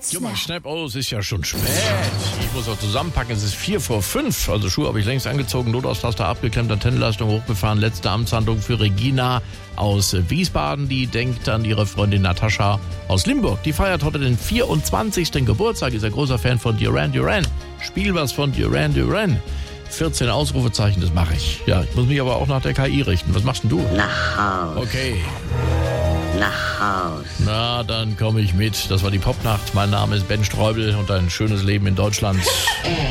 jetzt Junge, noch? Schnapp, oh, es ist ja schon spät. Ich muss auch zusammenpacken, es ist 4:45. Also Schuhe habe ich längst angezogen, Notausraster abgeklemmt, Antennenleistung hochgefahren. Letzte Amtshandlung für Regina aus Wiesbaden. Die denkt an ihre Freundin Natascha aus Limburg. Die feiert heute den 24. Geburtstag. Ist ein großer Fan von Duran Duran. Spiel was von Duran Duran. 14 Ausrufezeichen, das mache ich. Ja, ich muss mich aber auch nach der KI richten. Was machst denn du? Nach Haus. Okay. Nach Haus. Na, dann komme ich mit. Das war die Popnacht. Mein Name ist Ben Streubel und ein schönes Leben in Deutschland.